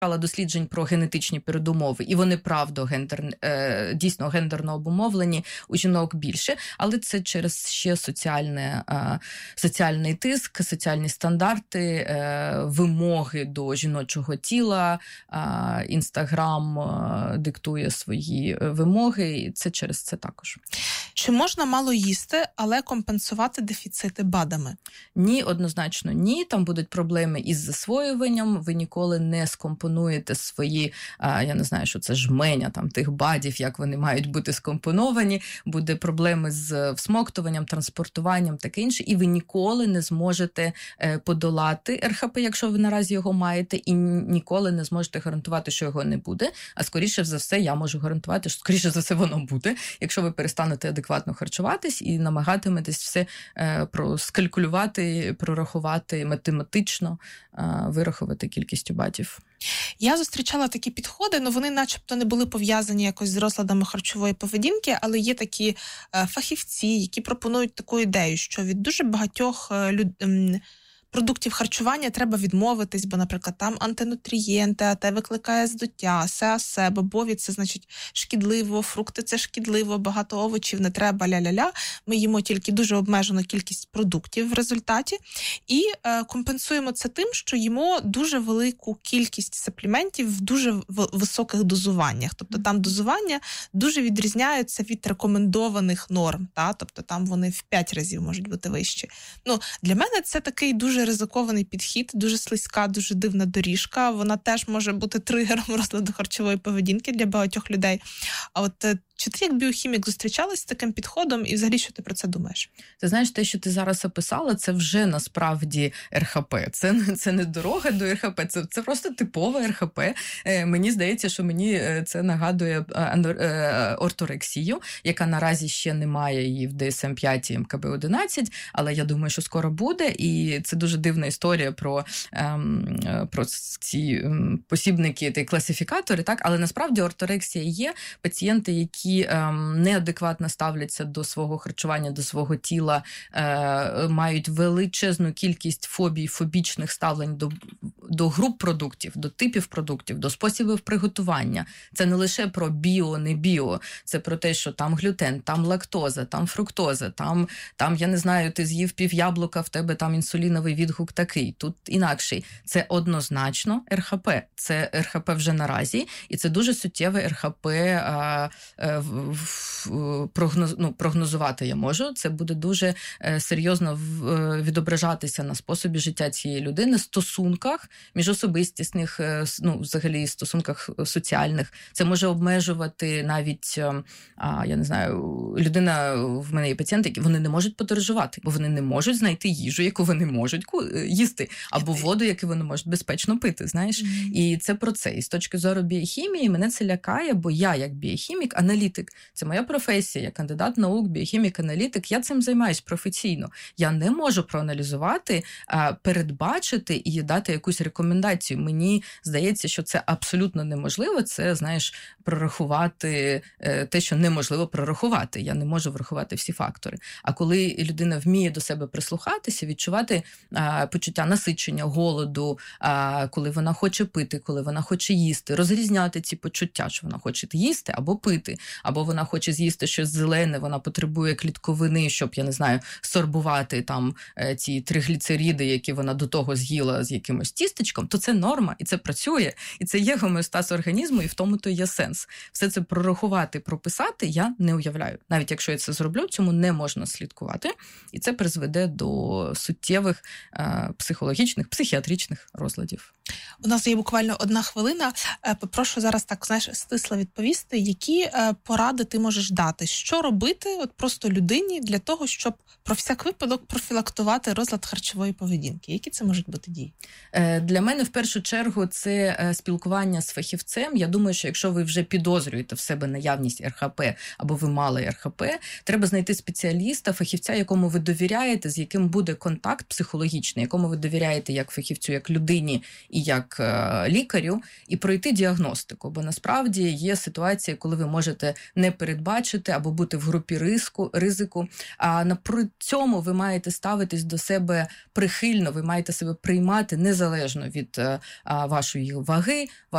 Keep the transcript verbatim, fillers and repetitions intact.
досліджень про генетичні передумови, і вони правда гендер, е, дійсно гендерно обумовлені, у жінок більше, але це через ще соціальне, е, соціальний тиск, соціальні стандарти, е, вимоги до жіночого тіла, е, Інстаграм е, диктує свої вимоги, і це через це також. Чи можна мало їсти, але компенсувати дефіцити БАДами? Ні, однозначно ні. Там будуть проблеми із засвоюванням, ви ніколи не скомпонуєте свої, я не знаю, що це жменя там тих БАДів, як вони мають бути скомпоновані, буде проблеми з всмоктуванням, транспортуванням, таке інше, і ви ніколи не зможете подолати ер ха пе, якщо ви наразі його маєте, і ніколи не зможете гарантувати, що його не буде, а скоріше за все, я можу гарантувати, що скоріше за все воно буде, якщо ви перестанете адекватно харчуватись і намагатиметесь все проскалькулювати, прорахувати математично, вирахувати кількістю БАДів. Я зустрічала такі підходи, але вони начебто не були пов'язані якось з розладами харчової поведінки, але є такі фахівці, які пропонують таку ідею, що від дуже багатьох людей продуктів харчування треба відмовитись, бо, наприклад, там антинутрієнти, а те викликає здуття, се-асе, бобові – це, значить, шкідливо, фрукти – це шкідливо, багато овочів не треба, ля-ля-ля. Ми їмо тільки дуже обмежену кількість продуктів в результаті і е, компенсуємо це тим, що їмо дуже велику кількість сапліментів в дуже високих дозуваннях. Тобто там дозування дуже відрізняються від рекомендованих норм, та? Тобто там вони в п'ять разів можуть бути вищі. Ну, для мене це такий дуже ризикований підхід, дуже слизька, дуже дивна доріжка. Вона теж може бути тригером розладу харчової поведінки для багатьох людей. А от чи ти як біохімік зустрічалась з таким підходом і взагалі що ти про це думаєш? Ти знаєш, те, що ти зараз описала, це вже насправді ер ха пе. Це, це не дорога до ер ха пе, це, це просто типова ер ха пе. Е, мені здається, що мені це нагадує орторексію, яка наразі ще немає її в ді ес ем п'ять і ем ка бе одинадцять, але я думаю, що скоро буде. І це дуже дивна історія про, ем, про ці посібники та класифікатори, так? Але насправді орторексія є. Пацієнти, які неадекватно ставляться до свого харчування, до свого тіла, мають величезну кількість фобій, фобічних ставлень до, до груп продуктів, до типів продуктів, до способів приготування. Це не лише про біо, не біо, це про те, що там глютен, там лактоза, там фруктоза, там, там я не знаю, ти з'їв пів яблука, в тебе там інсуліновий відгук такий, тут інакший. Це однозначно ер ха пе. Це ер ха пе вже наразі, і це дуже суттєве ер ха пе. А, Прогноз, ну, прогнозувати я можу. Це буде дуже серйозно відображатися на способі життя цієї людини, стосунках міжособистісних, ну, взагалі стосунках соціальних. Це може обмежувати навіть, я не знаю, людина, в мене є пацієнти, які вони не можуть подорожувати, бо вони не можуть знайти їжу, яку вони можуть їсти, або воду, яку вони можуть безпечно пити, знаєш. Mm-hmm. І це про це. І з точки зору біохімії мене це лякає, бо я як біохімік, аналітик, це моя професія, я кандидат наук, біохімік-аналітик, я цим займаюсь професійно. Я не можу проаналізувати, передбачити і дати якусь рекомендацію. Мені здається, що це абсолютно неможливо, це, знаєш, прорахувати те, що неможливо прорахувати. Я не можу врахувати всі фактори. А коли людина вміє до себе прислухатися, відчувати почуття насичення, голоду, коли вона хоче пити, коли вона хоче їсти, розрізняти ці почуття, що вона хоче їсти або пити, або вона хоче з'їсти щось зелене, вона потребує клітковини, щоб, я не знаю, сорбувати там ці тригліцериди, які вона до того з'їла з якимось тістечком, то це норма, і це працює, і це є гомеостаз організму, і в тому то є сенс. Все це прорахувати, прописати я не уявляю. Навіть якщо я це зроблю, цьому не можна слідкувати, і це призведе до суттєвих е, психологічних, психіатричних розладів. У нас є буквально одна хвилина. Попрошу зараз так, знаєш, стисло відповісти, які поради ти можеш дати? Що робити от просто людині для того, щоб про всяк випадок профілактувати розлад харчової поведінки? Які це можуть бути дії? Для мене в першу чергу це спілкування з фахівцем. Я думаю, що якщо ви вже підозрюєте в себе наявність ер ха пе або ви мали ер ха пе, треба знайти спеціаліста, фахівця, якому ви довіряєте, з яким буде контакт психологічний, якому ви довіряєте як фахівцю, як людині і як е, лікарю, і пройти діагностику. Бо насправді є ситуації, коли ви можете не передбачити або бути в групі ризику, ризику, а при цьому ви маєте ставитись до себе прихильно, ви маєте себе приймати незалежно від е, вашої ваги,